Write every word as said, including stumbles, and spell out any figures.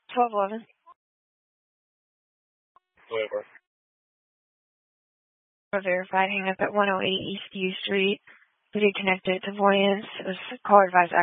twelve eleven. Whatever. Verified hang up at one oh eight East U Street. We did connect it to Voyance. It was call advised